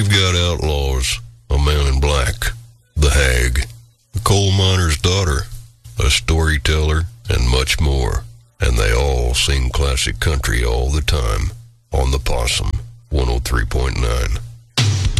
We've got outlaws, a man in black, the hag, the coal miner's daughter, a storyteller, and much more. And they all sing classic country all the time on the Possum 103.9.